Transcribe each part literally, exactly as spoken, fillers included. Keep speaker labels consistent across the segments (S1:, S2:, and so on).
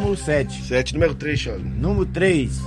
S1: número sete.
S2: sete, número três, Charles.
S1: Número três.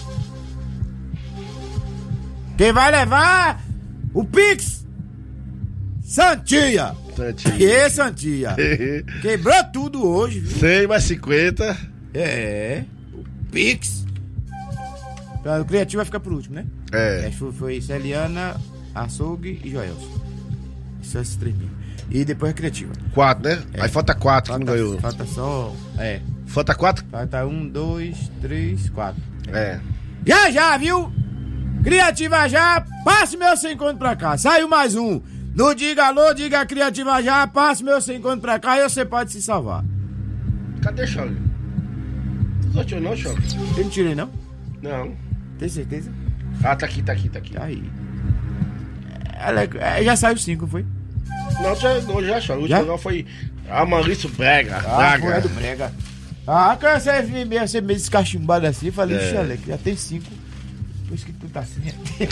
S1: Quem vai levar o Pix? Santia.
S2: Santia.
S1: Que Santia? Quebrou tudo hoje, viu?
S2: cem mais cinquenta.
S1: É. O Pix. O criativo vai ficar por último, né?
S2: É.
S1: É, foi, foi Celiana, Açougue e Joelson. Só esses três mil. E depois a criativa.
S2: quatro, né?
S1: É.
S2: Aí falta quatro,
S1: Falta,
S2: que não ganhou.
S1: falta só. É.
S2: Falta quatro?
S1: Falta um, dois, três, quatro.
S2: É.
S1: Já, já, viu? Criativa já, passe meu sem conto pra cá. Saiu mais um. No Diga Alô, diga Criativa já, passe meu sem conto pra cá e você pode se salvar.
S2: Cadê, Charles? Tu sorteou não, Charles?
S1: Eu não tirei, não?
S2: Não.
S1: Tem certeza?
S2: Ah, tá aqui, tá aqui, tá aqui.
S1: Tá aí. Ela, é, já saiu cinco, foi?
S2: Não, já, não, já, Charles. O
S1: Já?
S2: último foi a Maurício Brega.
S1: Ah,
S2: Braga.
S1: foi, é do Brega. Ah, quando você me meio, você meio descachimbado assim, eu falei,
S2: É.
S1: Xaleque, já tem cinco. Por isso que tu tá assim.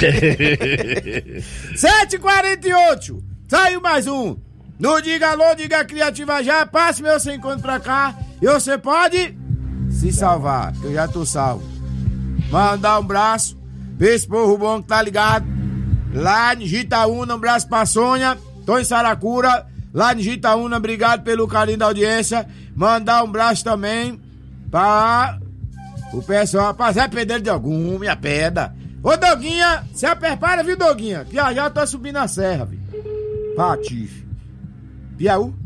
S1: sete e quarenta e oito. Saiu mais um. No Diga Alô, diga Criativa já, passe meu sem conto pra cá e você pode se salvar, que eu já tô salvo. Mandar um abraço pra esse povo bom que tá ligado. Lá em Jitaúna, um abraço pra Sônia. Tô em Saracura, lá em Jitaúna, obrigado pelo carinho da audiência. Mandar um abraço também pra o pessoal, pra Zé Pedreiro de Algum, minha pedra. Ô Doguinha, se prepara, viu, Doguinha? Que já já tô subindo a serra, viu? Patife. Piauí?